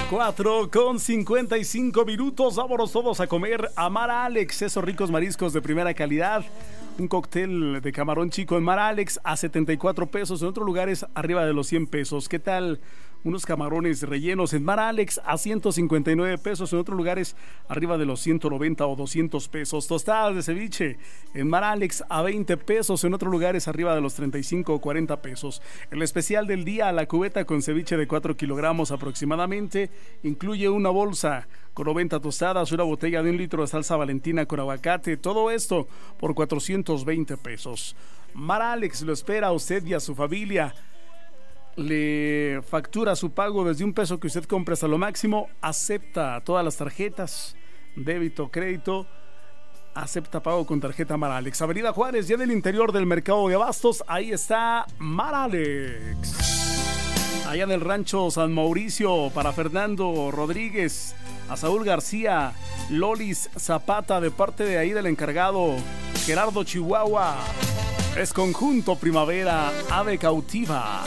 4:55. Vámonos todos a comer a Mar Alex, esos ricos mariscos de primera calidad. Un cóctel de camarón chico en Mar Alex a 74 pesos, en otros lugares arriba de los 100 pesos. ¿Qué tal? Unos camarones rellenos en Mar Alex a 159 pesos, en otros lugares arriba de los 190 o 200 pesos. Tostadas de ceviche en Mar Alex a 20 pesos, en otros lugares arriba de los 35 o 40 pesos. El especial del día, la cubeta con ceviche de 4 kilogramos aproximadamente, incluye una bolsa con 90 tostadas, una botella de 1 litro de salsa Valentina con aguacate, todo esto por 420 pesos. Mar Alex lo espera a usted y a su familia. Le factura su pago desde $1 que usted compre hasta lo máximo. Acepta todas las tarjetas, débito, crédito. Acepta pago con tarjeta Mar Alex. Avenida Juárez, ya del interior del mercado de abastos. Ahí está Mar Alex. Allá en el rancho San Mauricio, para Fernando Rodríguez, a Saúl García, Lolis Zapata, de parte de ahí del encargado Gerardo Chihuahua. Es Conjunto Primavera, Ave Cautiva.